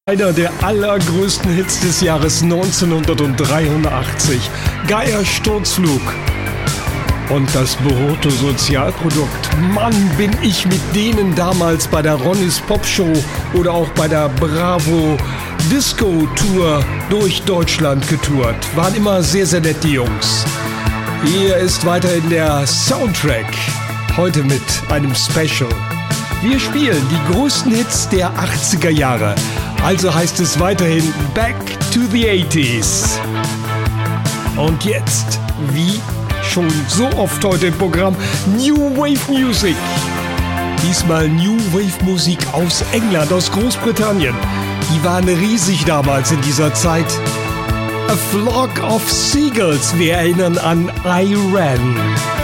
Einer der allergrößten Hits des Jahres 1983, Geier Sturzflug. Und das Bruttosozialprodukt, Mann, bin ich mit denen damals bei der Ronnys Popshow oder auch bei der Bravo Disco Tour durch Deutschland getourt. Waren immer sehr, sehr nett, die Jungs. Hier ist weiterhin der Soundtrack, heute mit einem Special. Wir spielen die größten Hits der 80er Jahre. Also heißt es weiterhin Back to the 80s. Und jetzt, wie schon so oft heute im Programm, New Wave Music. Diesmal New Wave Musik aus England, aus Großbritannien. Die waren riesig damals in dieser Zeit. A Flock of Seagulls, wir erinnern an I Ran.